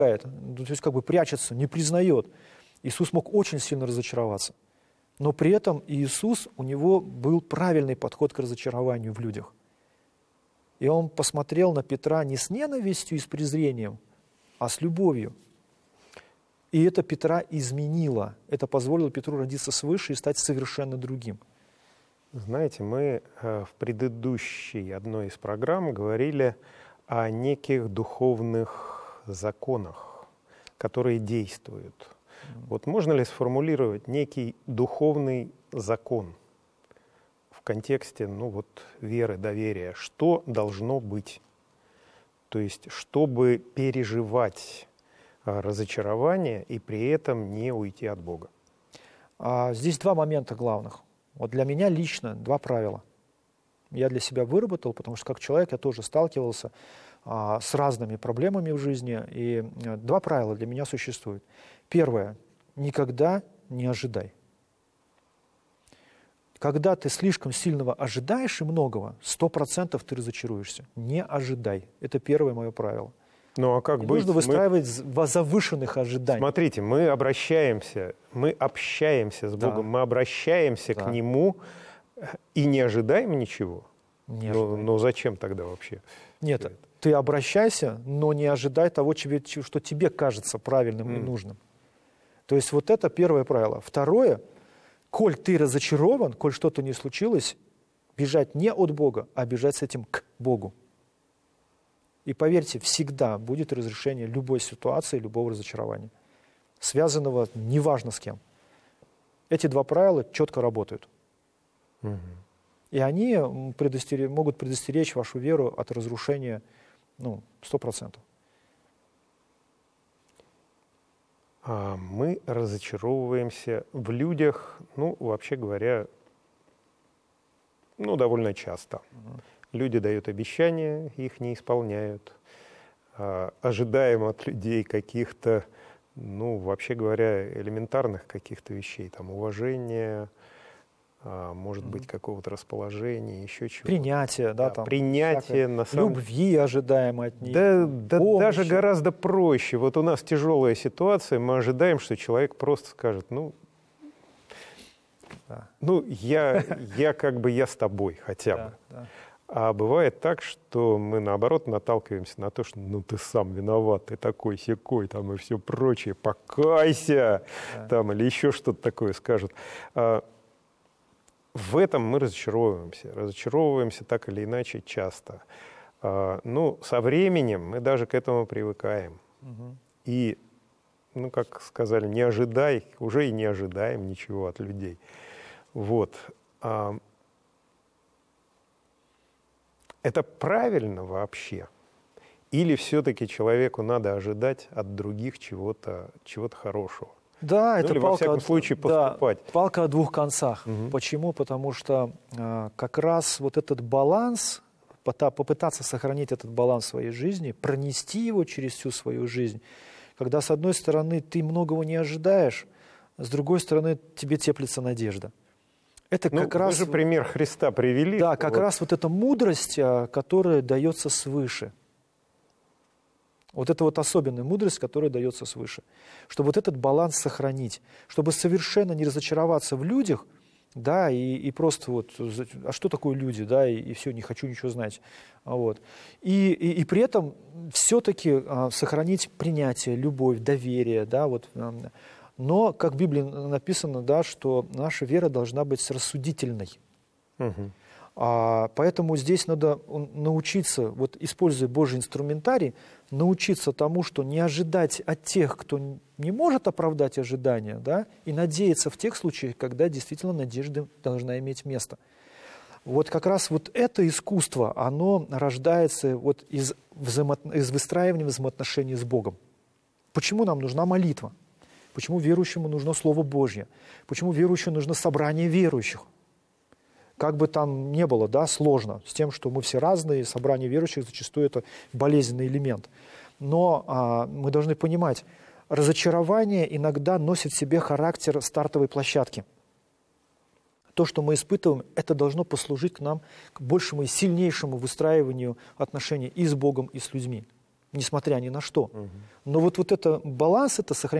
то есть как бы прячется, не признает. Иисус мог очень сильно разочароваться. Но при этом Иисус, у него был правильный подход к разочарованию в людях. И он посмотрел на Петра не с ненавистью и с презрением, а с любовью. И это Петра изменило. Это позволило Петру родиться свыше и стать совершенно другим. Знаете, мы в предыдущей одной из программ говорили о неких духовных законах, которые действуют. Вот можно ли сформулировать некий духовный закон в контексте, веры, доверия? Что должно быть? То есть, чтобы переживать разочарование и при этом не уйти от Бога? Здесь два момента главных. Вот для меня лично два правила. Я для себя выработал, потому что как человек я тоже сталкивался с разными проблемами в жизни. И два правила для меня существуют. Первое. Никогда не ожидай. Когда ты слишком сильного ожидаешь и многого, 100% ты разочаруешься. Не ожидай. Это первое мое правило. Ну а как быть? Нужно выстраивать завышенных ожиданий. Смотрите, мы общаемся с Богом, мы обращаемся к Нему и не ожидаем ничего. Но зачем тогда вообще? Нет, ты обращайся, но не ожидай того, что тебе кажется правильным и нужным. То есть вот это первое правило. Второе, коль ты разочарован, коль что-то не случилось, бежать не от Бога, а бежать с этим к Богу. И поверьте, всегда будет разрешение любой ситуации, любого разочарования, связанного неважно с кем. Эти два правила четко работают. И они могут предостеречь вашу веру от разрушения 100%. Мы разочаровываемся в людях, вообще говоря, довольно часто. Люди дают обещания, их не исполняют. Ожидаем от людей каких-то, вообще говоря, элементарных каких-то вещей, там, уважения, может быть, какого-то расположения, еще чего-то. Принятие, принятие, на самом... любви ожидаем от них. Да даже гораздо проще. Вот у нас тяжелая ситуация, мы ожидаем, что человек просто скажет, я с тобой хотя бы. Да. А бывает так, что мы, наоборот, наталкиваемся на то, что ты сам виноват, ты такой-сякой, и все прочее, покайся, или еще что-то такое скажут. В этом мы разочаровываемся так или иначе часто. Со временем мы даже к этому привыкаем. И, как сказали, не ожидай, уже и не ожидаем ничего от людей. Вот. Это правильно вообще? Или все-таки человеку надо ожидать от других чего-то хорошего? Да, это или во всяком случае поступать. Да, палка о двух концах. Почему? Потому что как раз вот этот баланс, попытаться сохранить этот баланс в своей жизни, пронести его через всю свою жизнь, когда с одной стороны ты многого не ожидаешь, с другой стороны тебе теплится надежда. Это как раз... Вы же пример Христа привели. Да, как раз вот эта мудрость, которая дается свыше. Вот это вот особенная мудрость, которая дается свыше. Чтобы вот этот баланс сохранить, чтобы совершенно не разочароваться в людях, да, и просто а что такое люди, да, и все, не хочу ничего знать. И при этом все-таки сохранить принятие, любовь, доверие, да, но, как в Библии написано, да, что наша вера должна быть рассудительной. Поэтому здесь надо научиться, используя Божий инструментарий, научиться тому, что не ожидать от тех, кто не может оправдать ожидания, да, и надеяться в тех случаях, когда действительно надежда должна иметь место. Как раз это искусство, оно рождается из выстраивания взаимоотношений с Богом. Почему нам нужна молитва? Почему верующему нужно Слово Божье? Почему верующему нужно собрание верующих? Как бы там ни было, да, сложно с тем, что мы все разные, собрание верующих зачастую это болезненный элемент. Но мы должны понимать, разочарование иногда носит в себе характер стартовой площадки. То, что мы испытываем, это должно послужить к нам, к большему и сильнейшему выстраиванию отношений и с Богом, и с людьми. несмотря ни на что. Но вот это баланс, это сохранение